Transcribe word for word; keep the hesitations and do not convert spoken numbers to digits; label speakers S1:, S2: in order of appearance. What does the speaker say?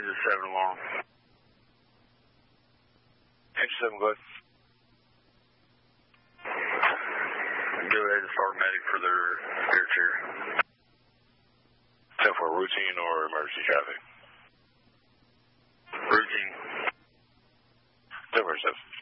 S1: Kansas seven alarm.
S2: Kansas seven, go ahead.
S1: Go ahead and start medic for their air chair.
S2: ten for routine or emergency traffic?
S1: Routine.
S2: ten for seven.